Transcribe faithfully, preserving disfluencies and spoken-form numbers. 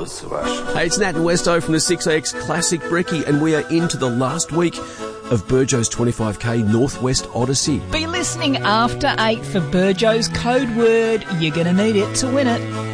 Sebastian. Hey, it's Nat and Westo from the six A X Classic Brekkie, and we are into the last week of Burjo's twenty-five K Northwest Odyssey. Be listening after eight for Burjo's code word. You're going to need it to win it.